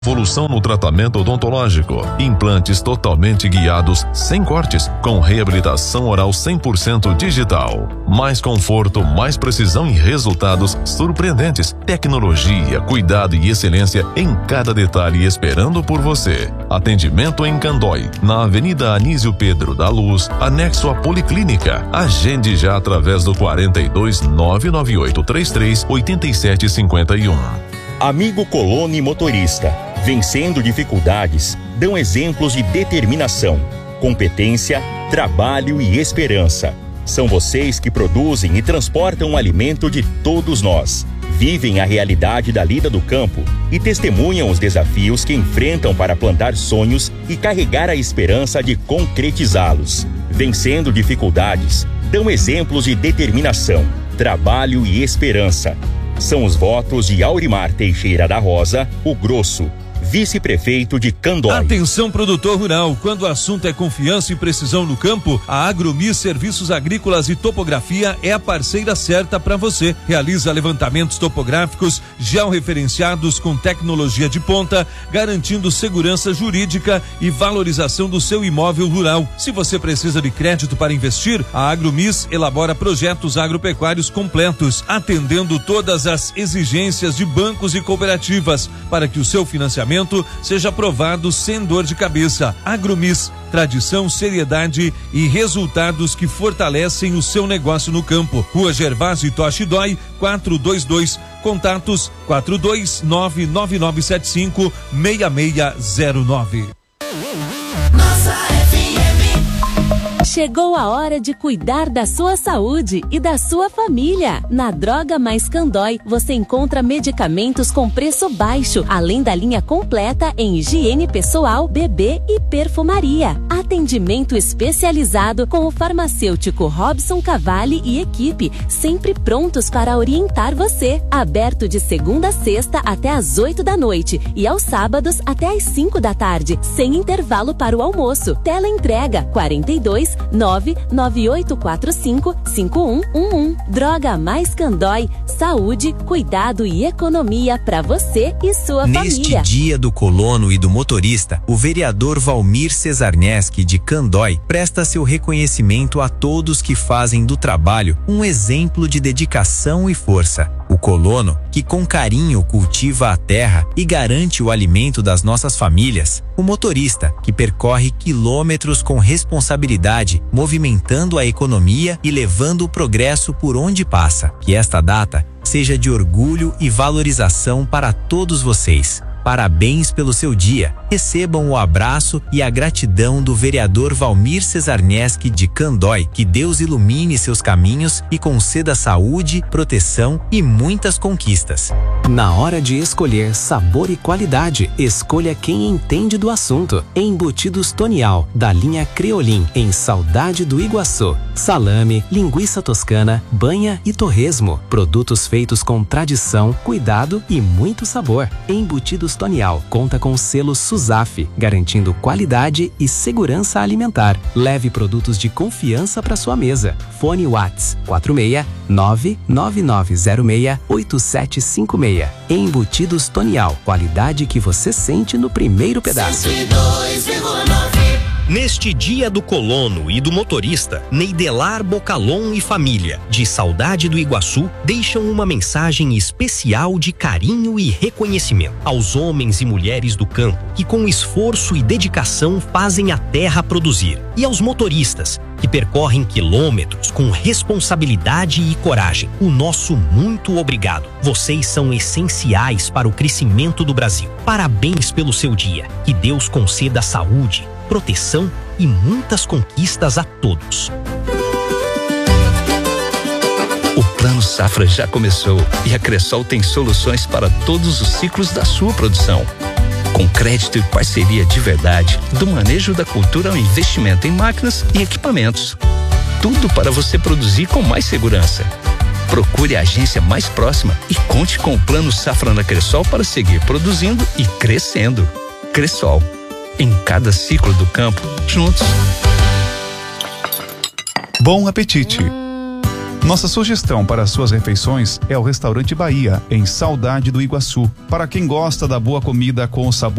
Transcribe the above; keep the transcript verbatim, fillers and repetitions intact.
Evolução no tratamento odontológico. Implantes totalmente guiados, sem cortes, com reabilitação oral cem por cento digital. Mais conforto, mais precisão e resultados surpreendentes. Tecnologia, cuidado e excelência em cada detalhe esperando por você. Atendimento em Candói, na Avenida Anísio Pedro da Luz, anexo à Policlínica. Agende já através do quarenta e dois, nove nove oito três três, oito sete cinco um. Amigo colono e motorista, vencendo dificuldades, dão exemplos de determinação, competência, trabalho e esperança. São vocês que produzem e transportam o alimento de todos nós. Vivem a realidade da lida do campo e testemunham os desafios que enfrentam para plantar sonhos e carregar a esperança de concretizá-los. Vencendo dificuldades, dão exemplos de determinação, trabalho e esperança. São os votos de Aurimar Teixeira da Rosa, o Grosso, vice-prefeito de Candói. Atenção, produtor rural, quando o assunto é confiança e precisão no campo, a Agromis Serviços Agrícolas e Topografia é a parceira certa para você. Realiza levantamentos topográficos georreferenciados com tecnologia de ponta, garantindo segurança jurídica e valorização do seu imóvel rural. Se você precisa de crédito para investir, a Agromis elabora projetos agropecuários completos, atendendo todas as exigências de bancos e cooperativas, para que o seu financiamento seja aprovado sem dor de cabeça. Agromis, tradição, seriedade e resultados que fortalecem o seu negócio no campo. Rua Gervásio Toshi Dói, quatrocentos e vinte e dois. Contatos quatro dois nove nove nove sete cinco seis seis zero nove. Nossa F M. Chegou a hora de cuidar da sua saúde e da sua família. Na Droga Mais Candói, você encontra medicamentos com preço baixo, além da linha completa em higiene pessoal, bebê e perfumaria. Atendimento especializado com o farmacêutico Robson Cavalli e equipe, sempre prontos para orientar você. Aberto de segunda a sexta até às oito da noite e aos sábados até às cinco da tarde, sem intervalo para o almoço. Teleentrega quarenta e dois, nove nove oito quatro cinco, cinco um um um. Droga Mais Candói, saúde, cuidado e economia para você e sua Neste família. Neste dia do colono e do motorista, o vereador Valmir Cesarneschi de Candói presta seu reconhecimento a todos que fazem do trabalho um exemplo de dedicação e força. O colono, que com carinho cultiva a terra e garante o alimento das nossas famílias. O motorista, que percorre quilômetros com responsabilidade, movimentando a economia e levando o progresso por onde passa. Que esta data seja de orgulho e valorização para todos vocês. Parabéns pelo seu dia. Recebam o abraço e a gratidão do vereador Valmir Cesarneschi de Candói. Que Deus ilumine seus caminhos e conceda saúde, proteção e muitas conquistas. Na hora de escolher sabor e qualidade, escolha quem entende do assunto. Embutidos Tonial, da linha Creolin, em Saudade do Iguaçu. Salame, linguiça toscana, banha e torresmo. Produtos feitos com tradição, cuidado e muito sabor. Embutidos Tonial conta com o selo SUSAF, garantindo qualidade e segurança alimentar. Leve produtos de confiança para sua mesa. Fone Whats quatro seis nove nove nove zero seis oito sete cinco seis. Embutidos Tonial, qualidade que você sente no primeiro pedaço. cento e dois vírgula nove. Neste dia do colono e do motorista, Neidelar Bocalon e família, de Saudade do Iguaçu, deixam uma mensagem especial de carinho e reconhecimento aos homens e mulheres do campo que com esforço e dedicação fazem a terra produzir, e aos motoristas que percorrem quilômetros com responsabilidade e coragem. O nosso muito obrigado. Vocês são essenciais para o crescimento do Brasil. Parabéns pelo seu dia. Que Deus conceda saúde, proteção e muitas conquistas a todos. O Plano Safra já começou e a Cressol tem soluções para todos os ciclos da sua produção. Com crédito e parceria de verdade, do manejo da cultura ao investimento em máquinas e equipamentos. Tudo para você produzir com mais segurança. Procure a agência mais próxima e conte com o Plano Safra na Cressol para seguir produzindo e crescendo. Cressol. Em cada ciclo do campo, juntos. Bom apetite! Nossa sugestão para suas refeições é o Restaurante Bahia, em Saudade do Iguaçu. Para quem gosta da boa comida com o sabor